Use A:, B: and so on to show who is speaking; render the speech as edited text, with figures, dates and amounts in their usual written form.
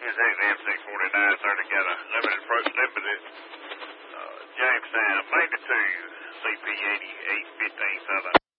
A: Here's M649, sir, to get a limited Jamestown magnitude CP 8815 Southern.